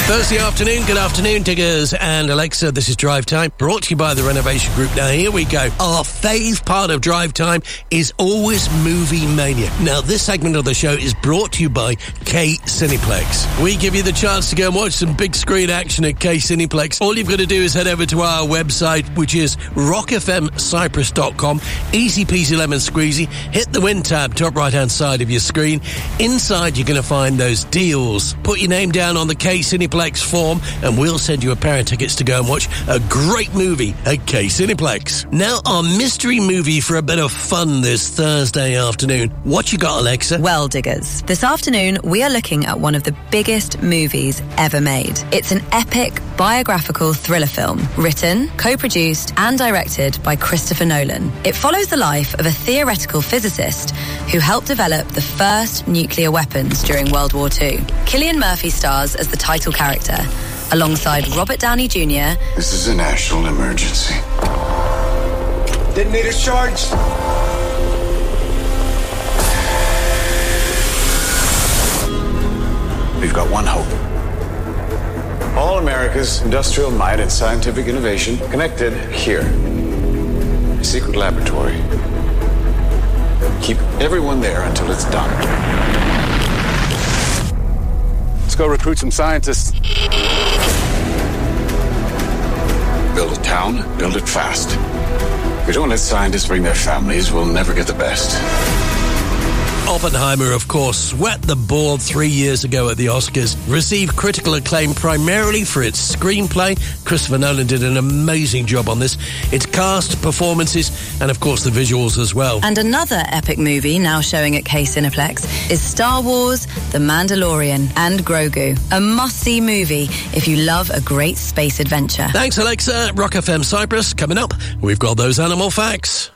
Thursday afternoon, good afternoon, Diggers and Alexa. This is Drive Time, brought to you by the Renovation Group. Now, here we go. Our fave part of Drive Time is always Movie Mania. Now, this segment of the show is brought to you by K Cineplex. We give you the chance to go and watch some big screen action at K Cineplex. All you've got to do is head over to our website, which is rockfmcyprus.com. Easy peasy lemon squeezy. Hit the win tab, top right-hand side of your screen. Inside, you're going to find those deals. Put your name down on the K Cineplex form and we'll send you a pair of tickets to go and watch a great movie at K Cineplex. Now, our mystery movie for a bit of fun this Thursday afternoon. What you got, Alexa? Well, Diggers, this afternoon we are looking at one of the biggest movies ever made. It's an epic biographical thriller film written, co-produced and directed by Christopher Nolan. It follows the life of a theoretical physicist who helped develop the first nuclear weapons during World War II. Cillian Murphy stars as the title character, alongside Robert Downey Jr. This is a national emergency. Detonator charged. We've got one hope. All America's industrial might and scientific innovation connected here. A secret laboratory. Keep everyone there until it's done. Let's go recruit some scientists. Build a town, build it fast. If we don't let scientists bring their families, we'll never get the best. Oppenheimer, of course, swept the board 3 years ago at the Oscars, received critical acclaim primarily for its screenplay. Christopher Nolan did an amazing job on this. Its cast, performances, and of course the visuals as well. And another epic movie now showing at K Cineplex is Star Wars, The Mandalorian and Grogu. A must-see movie if you love a great space adventure. Thanks, Alexa. Rock FM Cyprus. Coming up, we've got those animal facts.